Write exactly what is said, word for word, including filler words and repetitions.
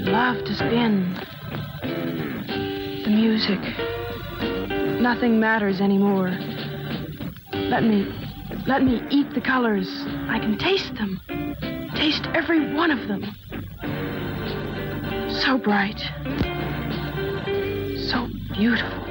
love to spin. The music. Nothing matters anymore. Let me, let me eat the colors. I can taste them. Taste every one of them. So bright. So beautiful.